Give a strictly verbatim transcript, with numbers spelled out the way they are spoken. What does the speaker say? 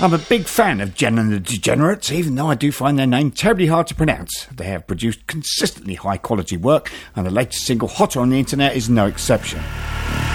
I'm a big fan of Jen and the Degenerates, even though I do find their name terribly hard to pronounce. They have produced consistently high-quality work, and the latest single, Hotter on the Internet, is no exception.